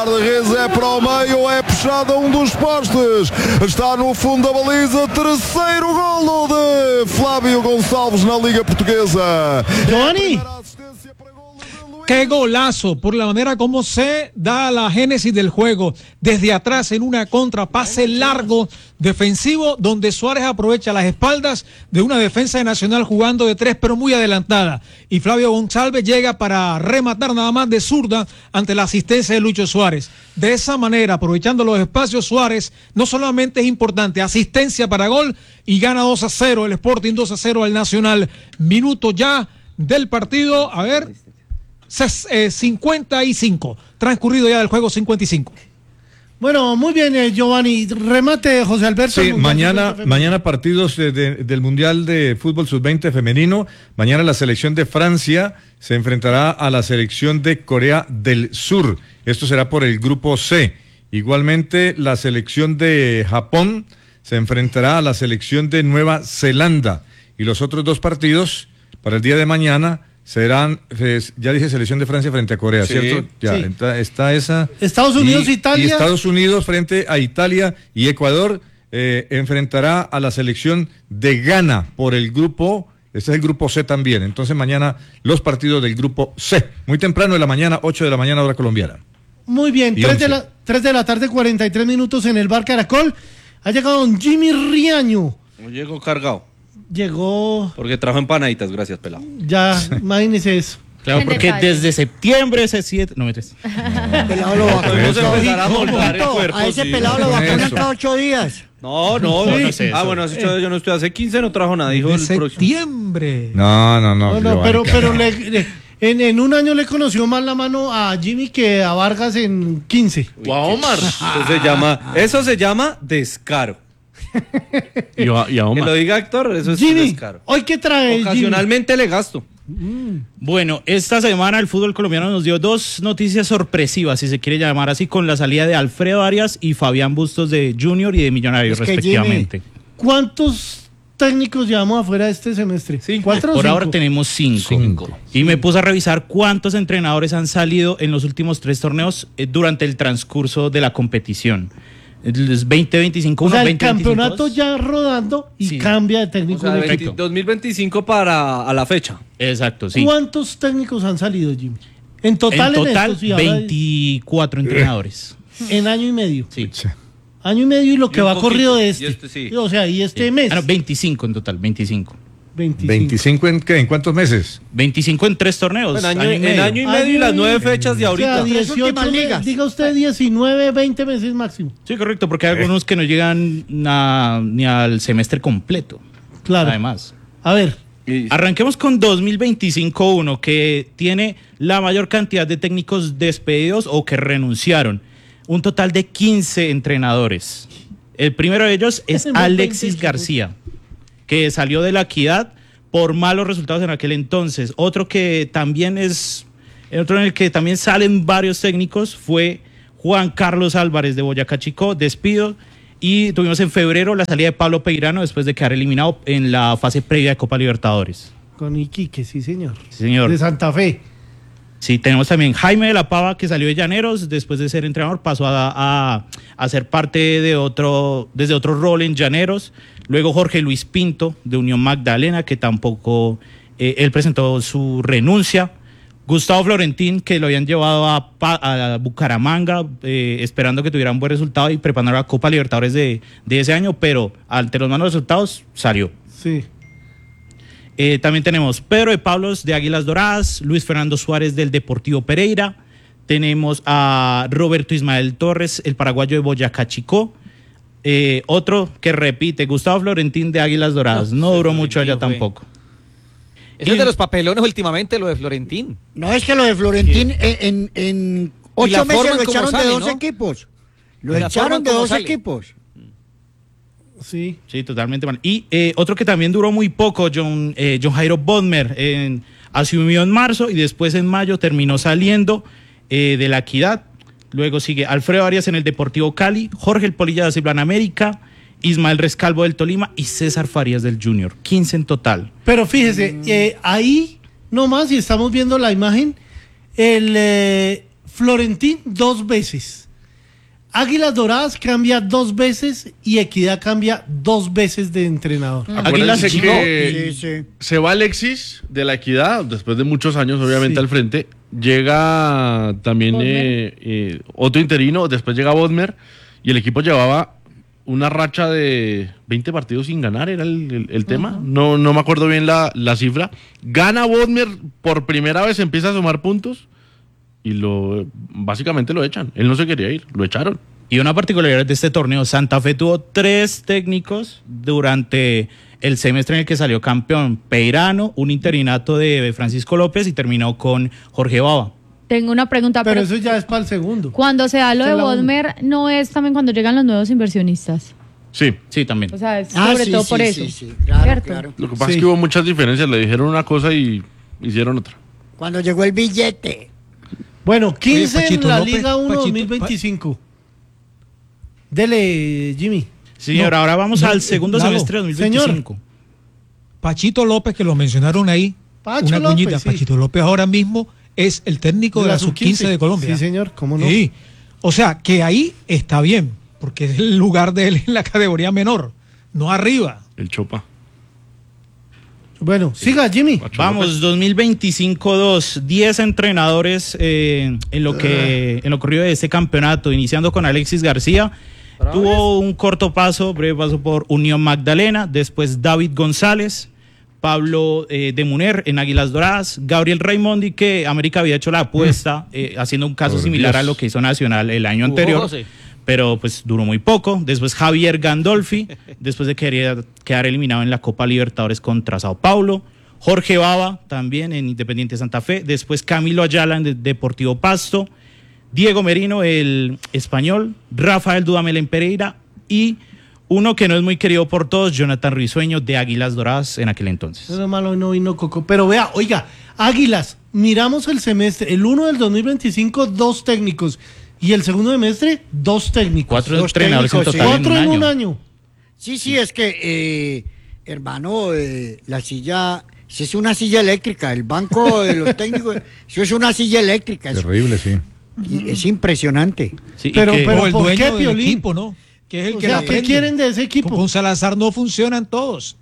guarda-redes é para o meio, é puxado a dos postes, está no fundo da baliza, terceiro golo de Flávio Gonçalves na Liga Portuguesa. Giovanni, qué golazo, por la manera como se da la génesis del juego, desde atrás en una contra, pase largo, defensivo, donde Suárez aprovecha las espaldas de una defensa de Nacional jugando de tres, pero muy adelantada, y Flavio González llega para rematar nada más de zurda ante la asistencia de Lucho Suárez. De esa manera, aprovechando los espacios, Suárez no solamente es importante, asistencia para gol, y gana 2-0 el Sporting, 2-0 al Nacional. Minuto ya del partido, a ver, 55, transcurrido ya del juego, 55. Bueno, muy bien, Giovanni. Remate, José Alberto. Sí, mañana partidos del Mundial de Fútbol Sub-20 femenino. Mañana la selección de Francia se enfrentará a la selección de Corea del Sur. Esto será por el grupo C. Igualmente, la selección de Japón se enfrentará a la selección de Nueva Zelanda. Y los otros dos partidos para el día de mañana serán, ya dije, selección de Francia frente a Corea, sí, ¿cierto? Ya, sí. Está esa. Estados Unidos, Italia. Y Estados Unidos frente a Italia, y Ecuador enfrentará a la selección de Ghana por el grupo, este es el grupo C también. Entonces mañana los partidos del grupo C, muy temprano de la mañana, 8 de la mañana hora colombiana. Muy bien, 3 de la tarde, 43 minutos en el Bar Caracol. Ha llegado don Jimmy Riaño. Llegó cargado. Llegó... Porque trajo empanaditas, gracias, pelado. Ya, imagínese eso. Claro, porque desde septiembre ese 7... No, me tres. Pelado lo vacunan. A ese pelado lo vacunan cada 8 días. No. Sí. Bueno, yo no estoy hace 15, no trajo nada. Dijo De el septiembre. No, pero en un año le conoció más la mano a Jimmy que a Vargas en 15. O a Omar. Eso se llama descaro. Y a Omar. Que lo diga Héctor, eso es Jimmy, descaro. ¿hoy qué trae, Ocasionalmente Jimmy? le gasto. Bueno, esta semana el fútbol colombiano nos dio dos noticias sorpresivas, si se quiere llamar así, con la salida de Alfredo Arias y Fabián Bustos de Junior y de Millonarios, respectivamente. Jimmy, ¿cuántos técnicos llevamos afuera este semestre? Por ahora tenemos 5. Y me puse a revisar cuántos entrenadores han salido en los últimos 3 torneos durante el transcurso de la competición. El 2025, o sea, el 20, campeonato 22. Ya rodando y sí. Cambia de técnico. O sea, 2025 a la fecha. Exacto, sí. ¿Cuántos técnicos han salido, Jimmy? En total, 24 entrenadores. En año y medio. Sí. Año y medio y lo que va corrido de este. Y este sí. O sea, y este mes. 25 en total, 25. ¿25 en qué? ¿En cuántos meses? 25 en 3 torneos. En año y medio y las 9 fechas de ahorita. O sea, 18 ligas. Diga usted 19, 20 meses máximo. Sí, correcto, porque hay algunos que no llegan ni al semestre completo. Claro. Además. A ver. Arranquemos con 2025-1, que tiene la mayor cantidad de técnicos despedidos o que renunciaron. Un total de 15 entrenadores. El primero de ellos es Alexis García, que salió de La Equidad por malos resultados en aquel entonces. Otro que también otro en el que también salen varios técnicos fue Juan Carlos Álvarez de Boyacá Chicó, despido. Y tuvimos en febrero la salida de Pablo Peirano después de quedar eliminado en la fase previa de Copa Libertadores. Con Iquique, sí señor. Sí, señor. De Santa Fe. Sí, tenemos también Jaime de la Pava, que salió de Llaneros, después de ser entrenador pasó a ser parte desde otro rol en Llaneros. Luego Jorge Luis Pinto, de Unión Magdalena, que tampoco, él presentó su renuncia. Gustavo Florentín, que lo habían llevado a Bucaramanga, esperando que tuviera un buen resultado y preparando la Copa Libertadores de ese año, pero ante los malos resultados salió. Sí. También tenemos Pedro de Pablos de Águilas Doradas, Luis Fernando Suárez del Deportivo Pereira, tenemos a Roberto Ismael Torres, el paraguayo de Boyacá Chicó, otro que repite, Gustavo Florentín de Águilas Doradas, no duró mucho allá tampoco. Eso es de los papelones últimamente, lo de Florentín. No, es que lo de Florentín en 8 meses lo echaron de 2 equipos. Lo echaron de 2 equipos. Sí, totalmente mal. Y otro que también duró muy poco, John Jairo Bodmer, asumió en marzo y después en mayo terminó saliendo de La Equidad. Luego sigue Alfredo Arias en el Deportivo Cali, Jorge El Polilla da Silva en América, Ismael Rescalvo del Tolima y César Farías del Junior. 15 en total. Pero fíjese, ahí nomás, y estamos viendo la imagen, el Florentín 2 veces. Águilas Doradas cambia 2 veces y Equidad cambia 2 veces de entrenador. Acuérdense Águilas que Sí. se va Alexis de la Equidad, después de muchos años obviamente Sí. al frente. Llega también otro interino, después llega Bodmer y el equipo llevaba una racha de 20 partidos sin ganar, era el tema. No me acuerdo bien la cifra. Gana Bodmer por primera vez, empieza a sumar puntos y básicamente lo echan. Él no se quería ir, lo echaron. Y una particularidad de este torneo, Santa Fe tuvo 3 técnicos durante el semestre en el que salió campeón. Peirano, un interinato de Francisco López y terminó con Jorge Baba. Tengo una pregunta, Pero eso ya es para el segundo. cuando se da lo Esa de es la Bodmer, ¿no es también cuando llegan los nuevos inversionistas? Sí. Sí, también. O sea, es sobre todo por eso. Sí, claro, ¿cierto? claro. Lo que pasa Sí. es que hubo muchas diferencias, le dijeron una cosa y hicieron otra. Cuando llegó el billete. Bueno, 15 Oye, Pachito en la López, Liga 1 Pachito, 2025. Dele, Jimmy. Señor, No, ahora vamos no, al segundo Lalo, semestre de 2025. Pachito López, que lo mencionaron ahí, Pacho una López, cuñita. sí. Pachito López ahora mismo es el técnico de la sub-15 de Colombia. Sí, señor, cómo no. Sí. O sea, que ahí está bien, porque es el lugar de él en la categoría menor, no arriba. El Chopa. Bueno, siga, Jimmy. Vamos, 2025-2, 10 entrenadores en lo corrido de este campeonato, iniciando con Alexis García. Tuvo un breve paso por Unión Magdalena, después David González, Pablo de Muner en Águilas Doradas, Gabriel Raimondi, que América había hecho la apuesta, haciendo un caso Por similar Dios. a lo que hizo Nacional el año anterior. José. Pero pues duró muy poco. Después Javier Gandolfi, después de quedar eliminado en la Copa Libertadores contra Sao Paulo. Jorge Baba, también en Independiente Santa Fe. Después Camilo Ayala en Deportivo Pasto. Diego Merino, el español. Rafael Dudamel en Pereira. Y uno que no es muy querido por todos, Jonathan Risueño de Águilas Doradas en aquel entonces. Eso es malo, hoy no vino Coco. Pero vea, oiga, Águilas, miramos el semestre. El 1 del 2025, 2 técnicos. Y el segundo semestre, 2 técnicos. 4 Dos entrenadores en técnicos, total 4 en en un un año. año. Sí, es que, hermano, la silla, si es una silla eléctrica, el banco de los técnicos, eso es una silla eléctrica, Terrible, sí. y es impresionante. Sí, y Pero- que- pero- O el ¿por dueño qué, del Piolín? equipo, ¿no? Que es el O que sea, la ¿qué prende. quieren de ese equipo? Con Salazar no funcionan todos.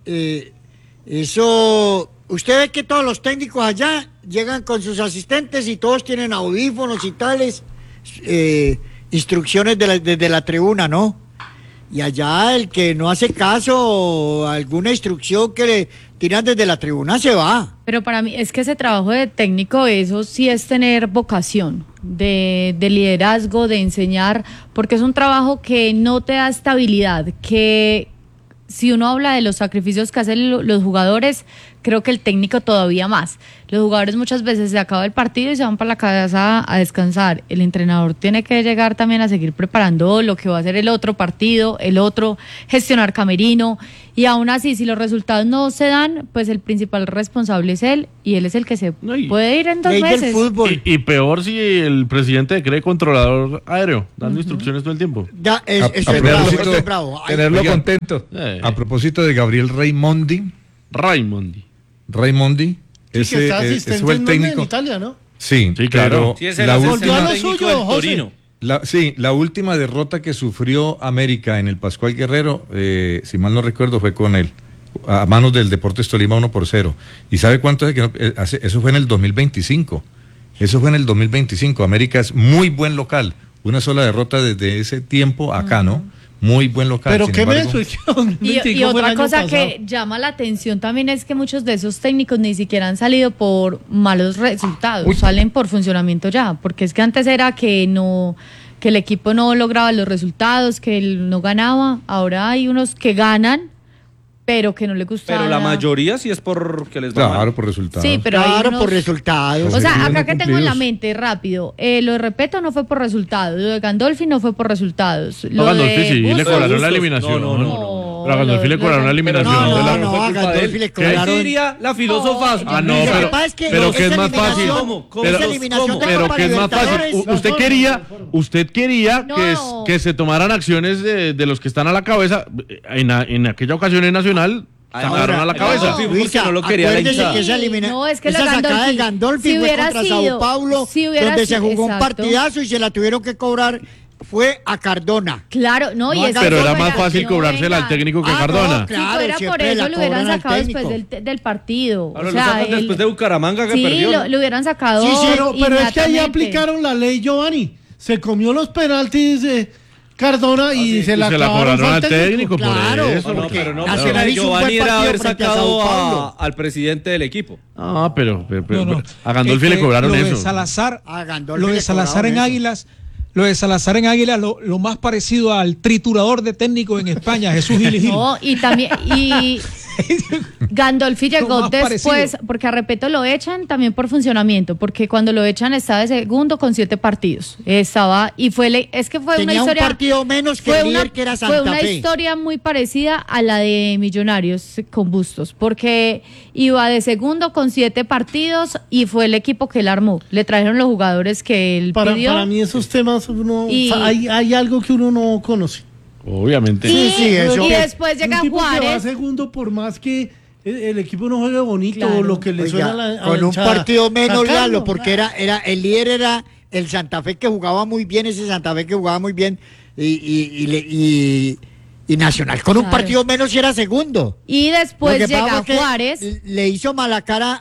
Eso, usted ve que todos los técnicos allá llegan con sus asistentes y todos tienen audífonos y tales, instrucciones desde la tribuna, ¿no? Y allá el que no hace caso a alguna instrucción que le tiran desde la tribuna se va. Pero para mí es que ese trabajo de técnico, eso sí es tener vocación de liderazgo, de enseñar, porque es un trabajo que no te da estabilidad, que si uno habla de los sacrificios que hacen los jugadores, creo que el técnico todavía más. Los jugadores muchas veces se acaba el partido y se van para la casa a descansar. El entrenador tiene que llegar también a seguir preparando lo que va a ser el otro partido, el otro, gestionar camerino. Y aún así, si los resultados no se dan, pues el principal responsable es él y él es el que se puede ir en 2 Ley del meses. fútbol. Y peor si el presidente cree controlador aéreo, dando instrucciones todo el tiempo. Ya, eso es bravo, propósito eso de es bravo. Ay, Tenerlo Oiga, contento. A propósito de Gabriel Raimondi, Raimondi. Sí, que está asistente ese fue el en técnico. Italia, ¿no? Sí, Sí, claro. pero Sí, ese la era el Volvió a lo técnico suyo, del José. Torino. la última derrota que sufrió América en el Pascual Guerrero, si mal no recuerdo, fue con él, a manos del Deportes Tolima 1-0. ¿Y sabe cuánto es que eso fue en el 2025? Eso fue en el 2025. América es muy buen local. Una sola derrota desde ese tiempo acá, ¿no? Muy buen local. Pero Sin qué embargo, menso, es que 2025 Y fue el otra año cosa pasado. que llama la atención también es que muchos de esos técnicos ni siquiera han salido por malos resultados, salen por funcionamiento ya, porque es que antes era que el equipo no lograba los resultados, que él no ganaba, ahora hay unos que ganan, pero que no le gustaba. Pero la mayoría sí es porque les va Claro, mal. por resultados. Sí, pero hay claro, unos- por resultados. O sea, Objetivos acá no que tengo en la cumplidos. mente rápido, lo de Repeto no fue por resultados, lo de Gandolfi no fue por resultados. No, lo Gandolfi de sí, le Bustos- cobraron la Bustos. eliminación. No. Pero a Gandolfi le cobraron la eliminación. No, de la- no, a Gandolfi le cobraron. ¿Qué diría la filósofa? Ah, no, Lo que pero, pasa es que pero esa que es más fácil. eliminación- Pero, esa eliminación de pero Copa que es más fácil. Libertadores. Usted quería No. que se tomaran acciones de los que están a la cabeza. En aquella ocasión en Nacional Sacaron a la cabeza. Luisa, no lo quería la acuérdese hinchada. que esa elimina- No, es que esa la sacada de Gandolfi, Gandolfi si fue hubiera contra sido- Sao Paulo, si hubiera donde se sido- jugó un exacto. partidazo y se la tuvieron que cobrar fue a Cardona. Claro, no, y No, es que Pero no era fuera- más fácil no, cobrársela al venga. técnico que Ah, no, Cardona. claro. Si fuera por siempre eso la lo hubieran cobran al sacado después técnico. del partido. Ahora O lo sea, sacan después de Bucaramanga que sí, perdió. ¿no? lo hubieran sacado. Sí, pero es que ahí inmediatamente. aplicaron la ley Giovanni. Se comió los penaltis de Cardona y se la Y se la acabaron cobraron al al técnico por Claro, eso. No, porque pero no, Nacional pero hizo un Giovanni buen era partido haber frente a sacado Sao Paulo. al presidente del equipo. Ah, pero No. a Gandolfi Es le que cobraron lo de eso. Salazar, A Gandolfi lo de le Salazar en cobraron eso. Águilas, lo más parecido al triturador de técnico en España, Jesús Gil Gil. No, y también, y Gandolfi Lo llegó más después, parecido. porque a Repeto lo echan también por funcionamiento, porque cuando lo echan estaba de segundo con 7 partidos. Estaba, y es que fue una Tenía un historia. partido menos que fue el líder una, que era fue Santa una Fe. historia muy parecida a la de Millonarios con Bustos, porque iba de segundo con 7 partidos y fue el equipo que él armó. Le trajeron los jugadores que él pidió. Para mí esos temas Y- hay algo que uno no conoce. Obviamente. Sí, eso. Y después llega Un tipo que va Juárez. segundo por más que el equipo no juegue bonito Claro. o lo que le Oiga, suena a la con un hinchada. partido menos, Sacarlo. Lalo, porque el líder era el Santa Fe que jugaba muy bien, ese Santa Fe que jugaba muy bien, y Nacional con un Claro. partido menos y era segundo. Y después Lo que pasa llega fue que Juárez. le hizo mala cara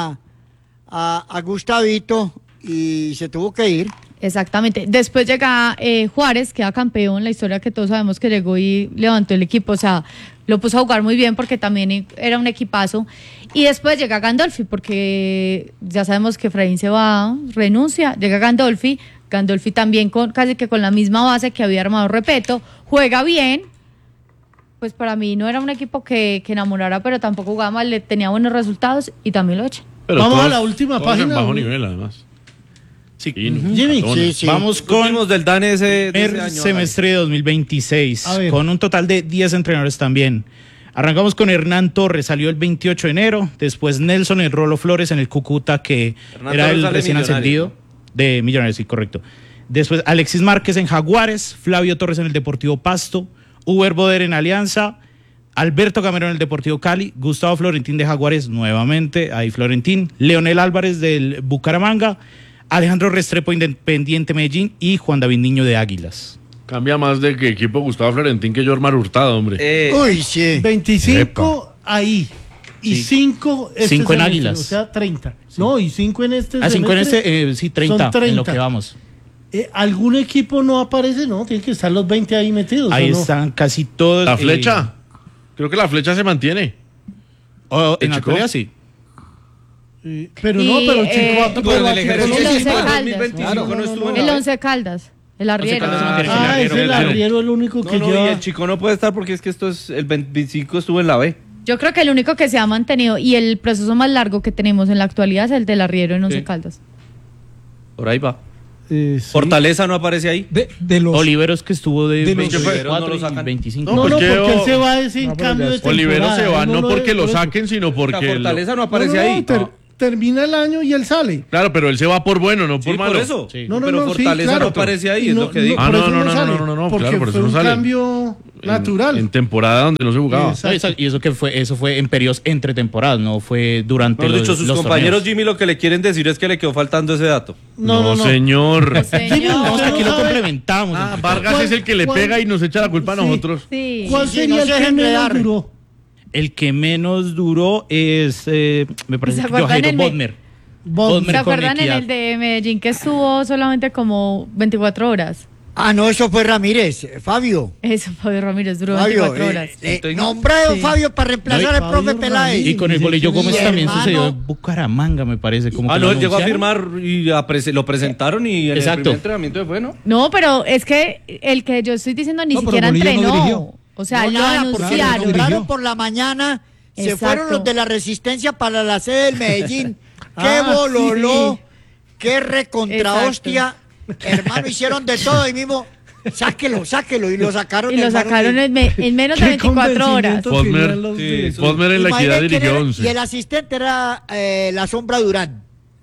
a Gustavito y se tuvo que ir. Exactamente. Después llega Juárez, queda campeón, la historia que todos sabemos que llegó y levantó el equipo, o sea, lo puso a jugar muy bien porque también era un equipazo. Y después llega Gandolfi, porque ya sabemos que Efraín se va, renuncia, llega Gandolfi también casi que con la misma base que había armado Repeto, juega bien. Pues para mí no era un equipo que enamorara, pero tampoco jugaba mal, tenía buenos resultados y también lo echan. Pero Vamos a todos- la última todos en página. bajo nivel, además. Sí. Jimmy. Cardona. Sí, sí. Vamos Con con últimos del DANE de ese el año. semestre de 2026, A ver. con un total de 10 entrenadores también. Arrancamos con Hernán Torres, salió el 28 de enero. Después Nelson El Rolo Flores en el Cúcuta, que Hernán era Torres el sale recién Millonario, ascendido de Millonarios, sí, correcto. Después Alexis Márquez en Jaguares, Flavio Torres en el Deportivo Pasto, Uber Boder en Alianza, Alberto Camerón en el Deportivo Cali, Gustavo Florentín de Jaguares, nuevamente, ahí Florentín, Leonel Álvarez del Bucaramanga, Alejandro Restrepo Independiente Medellín y Juan David Niño de Águilas. Cambia más de que equipo Gustavo Florentín que Jormar Hurtado, hombre. Uy, sí. 25 ahí. Y Sí. 5 Cinco en Águilas. O sea, 30. No, y 5 en este. 5 en semestre. sí, 30, Son en lo que vamos. ¿Algún equipo no aparece? No, tienen que estar los 20 ahí metidos. Ahí ¿o no? están casi todos. La flecha. Creo que la flecha se mantiene. En ¿El la Chico? actualidad sí. Pero Y, no, pero Chico, pero Chico el no- El Once para Caldas. 2025 no estuvo en El la B. Once Caldas, el arriero. Caldas no quiere Ah, el es el arriero. arriero el único que No, y lleva. el chico no puede estar porque es que esto es el 25 estuvo en la B. Yo creo que el único que se ha mantenido y el proceso más largo que tenemos en la actualidad es el del arriero en Once Sí. Caldas. Por ahí va. Sí. Fortaleza no aparece ahí. De los Oliveros que estuvo de de los- 24 no lo y sacan. 25. No, no, porque porque él yo- se va a ese No, pero cambio ya de está. Olivero temporada. se va Él no lo porque debe- lo por eso. saquen, sino porque... Fortaleza no No, aparece no, ahí. termina el año y él sale. Claro, pero él se va por bueno, no Sí, por malo. por eso. Sí. No, no, Pero no, sí, Fortaleza claro. no aparece ahí, Y es lo que digo. Ah, por no, eso no, no, sale, no, porque claro, por eso fue no un sale. cambio natural. En temporada donde no se jugaba. Exacto. Y eso que fue, eso fue en periodos entre temporadas, no fue durante Mejor los dicho, sus los compañeros torneos. Jimmy lo que le quieren decir es que le quedó faltando ese dato. No, señor. Señor. No, aquí lo sabe. complementamos. Ah, entre Vargas ¿Cuál- es el que le cuál- pega y nos echa la culpa a Sí. nosotros. Sí. ¿Cuál Sí, sería no el se que dejen menos enredar. duró? El que menos duró es, me parece, ¿Se que acuerdan Jairo el me- Bodmer. Bodmer. ¿Se con acuerdan en Equidad. el de Medellín que estuvo solamente como 24 horas? Ah, no, eso fue Ramírez, Fabio. Eso, Fabio Ramírez, duró Fabio, 24 horas. nombrado Sí. Fabio para reemplazar al Fabio profe Ramírez. Peláez. Y con el Bolillo Gómez Mi también hermano- sucedió en Bucaramanga, me parece. Como que No, lo él llegó a anunciaron. firmar y lo presentaron y en el Exacto. primer entrenamiento fue, ¿no? No, pero es que el que yo estoy diciendo ni No, pero siquiera Bolillo no entrenó. dirigió. O sea, No, lo nada, porque lo anunciaron. nombraron Dirigió. por la mañana, se Exacto. fueron los de la Resistencia para la sede del Medellín. ¡Qué Ah, bololó! ¡Qué recontra Exacto. hostia! Hermano, hicieron de todo ahí mismo. Sáquelo, y lo sacaron. Y lo hermano, sacaron en menos de Qué 24 horas. convencimiento Posmer, tenían los sí, de- eso- Bodmer en la equidad Imagínate quién dirigió era- 11. Y el asistente era la Sombra Durán.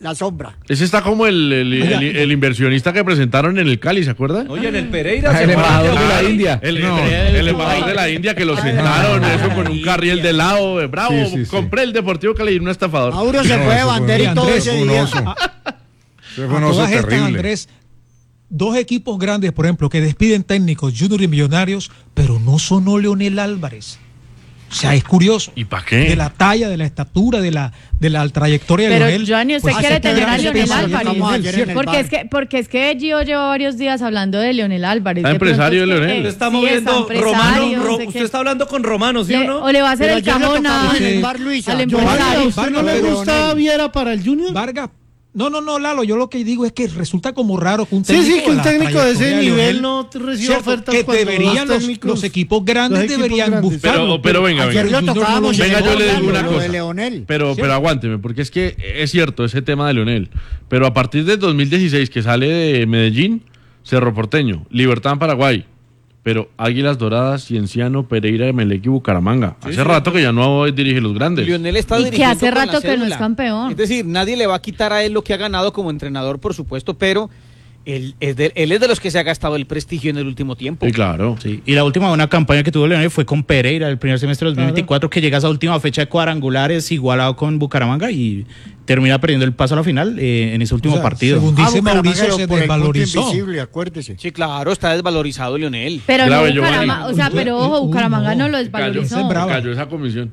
la sombra. Ese está como el inversionista que presentaron en el Cali, ¿se acuerdan? Oye, en el Pereira El embajador de la India. El embajador de la India que lo sentaron, eso con un carriel de lado. Bravo, compré el Deportivo Cali y un estafador. Mauro se fue de bandera y todo Andrés, ese un día. oso. Fue un A oso todas estas, terrible. Andrés, dos equipos grandes, por ejemplo, que despiden técnicos, Junior y Millonarios, pero no sonó Leonel Álvarez. O sea, es curioso. ¿Y para qué? De la talla, de la estatura, de la trayectoria de Pero Leonel. Giovanni, usted pues, quiere hace tener a que Leonel peso. Álvarez. Porque es que Gio lleva varios días hablando de Leonel Álvarez. Está De pronto empresario es que- Leonel. Usted está sí, moviendo empresario, Romano. no sé Usted qué. está hablando con Romano, ¿sí o no? O le va a hacer Pero el ayer le cajón tocaba en el al bar, Luisa. Giovanni, ¿a empresario. usted no le Vargas, gusta Leonel. Viera para el Junior? Vargas. No, Lalo, yo lo que digo es que resulta como raro que un Sí, técnico sí, que un la técnico de ese trayectoria nivel Leonel, no reciba cierto, ofertas que cuando deberían los técnicos- los equipos grandes los equipos deberían grandes. buscarlo. Pero venga, Ayer venga. lo tocábamos. Venga, yo le digo una lo de cosa. Leonel. Pero aguánteme, porque es que es cierto ese tema de Leonel. Pero a partir del 2016 que sale de Medellín, Cerro Porteño, Libertad en Paraguay, pero Águilas Doradas, Cienciano, Pereira, Emelec y Bucaramanga. Hace rato que ya no dirige los grandes. Lionel está Y que dirigiendo hace con la rato que no es cédula. campeón. Es decir, nadie le va a quitar a él lo que ha ganado como entrenador, por supuesto, pero él es de los que se ha gastado el prestigio en el último tiempo. Sí, claro. Sí, y la última buena campaña que tuvo Leonel fue con Pereira el primer semestre de 2024, que llega a esa última fecha de cuadrangulares igualado con Bucaramanga y termina perdiendo el paso a la final en ese último O sea, partido. según dice Bucaramanga, Mauricio, pero se por el punto desvalorizó. invisible, acuérdese. Sí, claro, está desvalorizado Lionel. Pero Grave, no Bucaramanga, Giovanni. o sea, pero ojo, Uy, Bucaramanga no. no lo Cayó, desvalorizó. bravo. cayó esa comisión.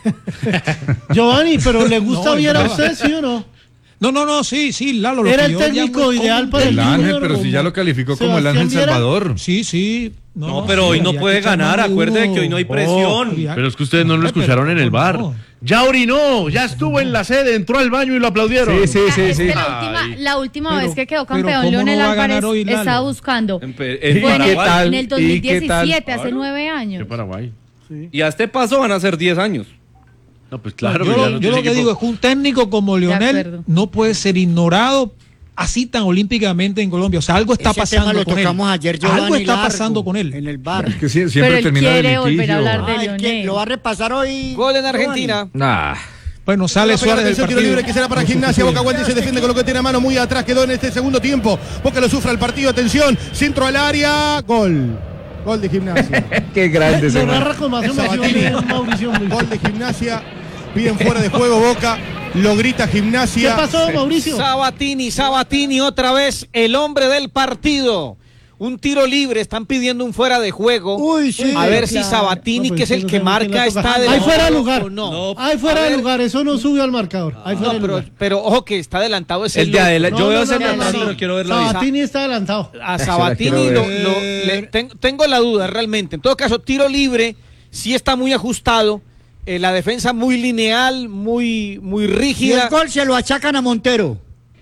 Giovanni, pero ¿le gusta No, Viera a bravo. usted, sí o no? No, sí, Lalo. lo Era que el yo llamo técnico es ideal como- para El Ángel, Junior, pero si ya lo calificó como el Sebastián Ángel Viera. Salvador. Sí. No, pero hoy no había puede que echar ganar. mano Acuerde uno. que hoy no hay presión. Pero es que ustedes no lo escucharon en el bar. No. Ya orinó, ya estuvo en la sede, entró al baño y lo aplaudieron. Es que la última Pero- vez que quedó pero campeón ¿cómo Leonel no va a Álvarez ganar hoy, Lalo? estaba buscando. En Fue en Paraguay. en el 2017, hace 9 años. De Paraguay. Y a este paso van a ser 10 años. No, pues claro. Yo, pero ya lo- no yo lo tiene que equipo. digo es que un técnico como Leonel acuerdo. no puede ser ignorado así tan olímpicamente en Colombia. O sea, algo está Ese pasando tema lo con él. tocamos ayer, Giovanni, Algo está largo, pasando con él. en el bar. Que siempre Pero él termina quiere de volver a hablar litigio. de Es que Leonel. lo va a repasar hoy. Gol en Argentina. Bueno, sale Suárez del Tiro partido. libre que será para Gimnasia. Boca Guante se defiende con lo que tiene a mano muy atrás. Quedó en este segundo tiempo. Boca lo sufre el partido. Atención. Centro al área. Gol. Gol de Gimnasia. Qué grande Lo narra con más emoción Sabatini. Mauricio. Gol de Gimnasia. Piden fuera de juego Boca. Lo grita ¿Qué Gimnasia. pasó, Mauricio? Sabatini, otra vez el hombre del partido. Un tiro libre, están pidiendo un fuera de juego. Uy, sí. A ver si Claro. Sabatini, No, que es el pero que no marca, la toca. está Ahí adelantado fuera de lugar. o no. No. Ahí fuera A de ver. lugar, eso no subió al marcador. Ahí No, fuera de lugar. pero ojo que está adelantado ese El de adelante. No, Yo veo no, ese no, de no, atrás, no. pero quiero ver la vista. Sabatini está adelantado. A Sabatini tengo la duda realmente. En todo caso, tiro libre, sí está muy ajustado. La defensa muy lineal, muy Y el rígida. gol se lo achacan a Montero.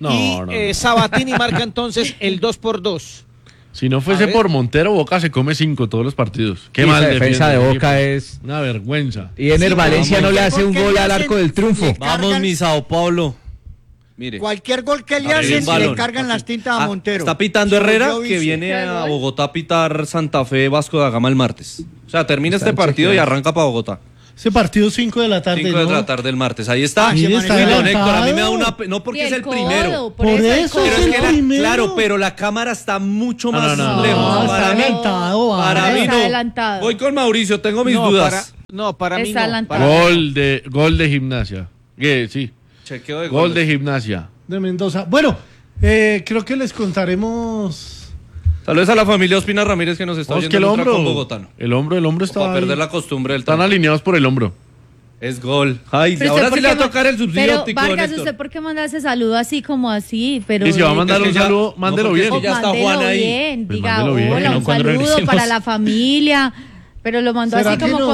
Y Sabatini marca entonces el 2-2. Si no A fuese ver. por Montero, Boca se come 5 todos los partidos. Qué Sí, mal esa defensa defiende de el Boca equipo. es... Una vergüenza. Y Ener Sí, Valencia pero no le cualquier hace un gol que gol le al hacen, arco del triunfo. le Vamos, cargan- mi Sao Paulo. Mire. Cualquier gol que le Arriba hacen un le balón. cargan las tintas a Montero. Está pitando Se Herrera, volvió que vicio. viene ¿Qué a gol? Bogotá a pitar Santa Fe Vasco da Gama el martes. O sea, termina este partido y arranca para Bogotá. Ese partido 5 de la tarde. 5 de ¿no? la tarde el martes. Ahí está. Ah, sí, Mire, está Pero, adelantado. Héctor, a mí me da una... No porque Y es el codo, primero. Por el eso codo. es Pero es el que primero. claro, pero la cámara está mucho más no, lejos. no, para está mí, adelantado, para vale. mí Está no. adelantado. Voy con Mauricio, tengo mis No, dudas. para mí Está no. adelantado. Gol de Gimnasia. Sí. Chequeo de Gol goles. de Gimnasia. De Mendoza. Bueno, creo que les contaremos. Saludos a la familia Ospina Ramírez que nos está Es oyendo que el en hombro, con bogotano. el hombro está Para ahí. perder la costumbre del Están tanto. alineados por el hombro. Es gol. Ay, Pero ahora usted, sí ¿por le va a qué ma- tocar el subsidio Pero óptico, Vargas, Héctor. ¿usted por qué manda ese saludo así como así? Pero Y si va a mandar es que un ya- saludo, no, mándelo porque es bien. que ya está mándelo Juan ahí. bien, Pues diga mándelo bien, hola, que no un cuando saludo regresemos. para la familia, pero lo mandó ¿Será así que como no?